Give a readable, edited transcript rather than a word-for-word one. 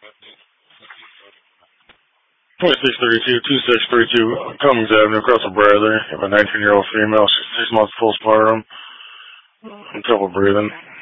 2632 Cummings Avenue, across from Bradley. I have a 19-year-old female, 6 months postpartum, trouble breathing.